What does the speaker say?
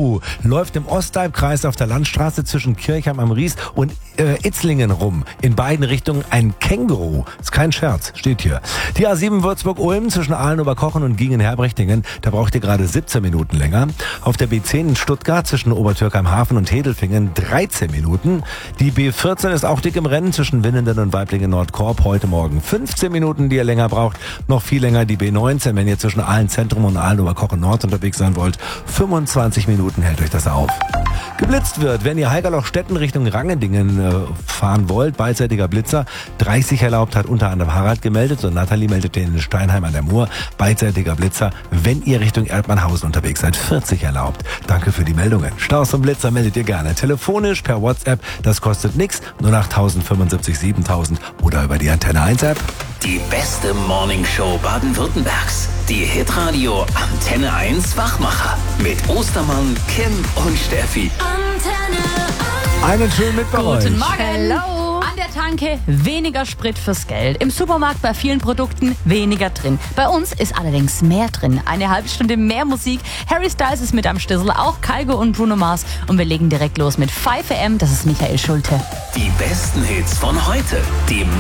Känguru läuft im Osthalbkreis auf der Landstraße zwischen Kirchheim am Ries und Itzlingen rum. In beiden Richtungen ein Känguru. Ist kein Scherz, steht hier. Die A7 Würzburg-Ulm zwischen Aalen-Oberkochen und Gingen-Herbrichtingen, da braucht ihr gerade 17 Minuten länger. Auf der B10 in Stuttgart zwischen Obertürkheim-Hafen und Hedelfingen 13 Minuten. Die B14 ist auch dick im Rennen zwischen Winnenden und Weiblingen-Nordkorp. Heute Morgen 15 Minuten, die ihr länger braucht. Noch viel länger die B19, wenn ihr zwischen Aalen-Zentrum und Aalen-Oberkochen Nord unterwegs sein wollt. 25 Minuten hält euch das auf. Geblitzt wird, wenn ihr Haigerloch-Stetten Richtung Rangendingen fahren wollt, beidseitiger Blitzer. 30 erlaubt, hat unter anderem Harald gemeldet und Nathalie meldet den in Steinheim an der Mur. Beidseitiger Blitzer, wenn ihr Richtung Erdmannhausen unterwegs seid. 40 erlaubt. Danke für die Meldungen. Staus und Blitzer meldet ihr gerne. Telefonisch, per WhatsApp, das kostet nichts. Nur nach 1075 7000 oder über die Antenne 1 App. Die beste Morningshow Baden-Württembergs. Die Hitradio Antenne 1 Wachmacher. Mit Ostermann, Kim und Steffi. Antenne 1. Einen schönen Mittwoch euch. Guten Morgen. Hello. An der Tanke weniger Sprit fürs Geld. Im Supermarkt bei vielen Produkten weniger drin. Bei uns ist allerdings mehr drin. Eine halbe Stunde mehr Musik. Harry Styles ist mit am Stissel, auch Kygo und Bruno Mars. Und wir legen direkt los mit 5 AM. Das ist Michael Schulte. Die besten Hits von heute. Die